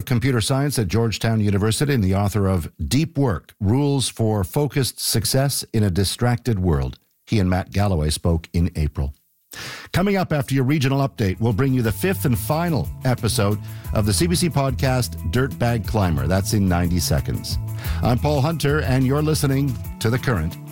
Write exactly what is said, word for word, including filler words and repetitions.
computer science at Georgetown University and the author of Deep Work, Rules for Focused Success in a Distracted World. He and Matt Galloway spoke in April. Coming up after your regional update, we'll bring you the fifth and final episode of the C B C podcast, Dirtbag Climber. That's in ninety seconds. I'm Paul Hunter, and you're listening to The Current.